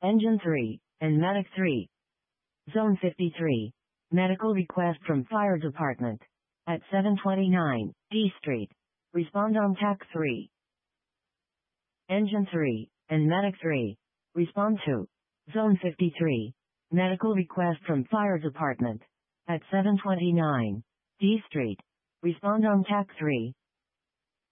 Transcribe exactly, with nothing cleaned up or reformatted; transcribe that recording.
Engine three, and Medic three. Zone fifty-three. Medical request from Fire Department. At seven twenty-nine, D Street. Respond on T A C three. Engine three, and Medic three. Respond to. Zone fifty-three. Medical request from Fire Department. At seven twenty-nine, D Street. Respond on T A C three.